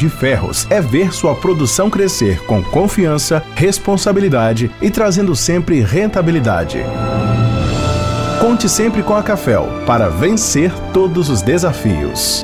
de Ferros é ver sua produção crescer com confiança, responsabilidade e trazendo sempre rentabilidade. Conte sempre com a Cafel para vencer todos os desafios.